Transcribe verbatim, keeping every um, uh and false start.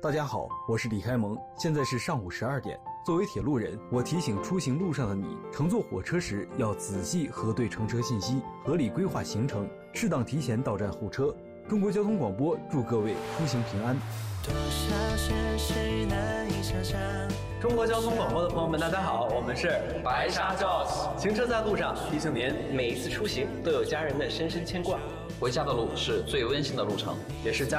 大家好，我是李开蒙，现在是上午十二点。作为铁路人，我提醒出行路上的你，乘坐火车时要仔细核对乘车信息，合理规划行程，适当提前到站候车。中国交通广播祝各位出行平安。 多少现实难以想象。 中国交通广播的朋友们，大家好，我们是白沙 Joss。行车在路上，提醒您每一次出行都有家人的深深牵挂。 回家的路是最温馨的路程， 也是家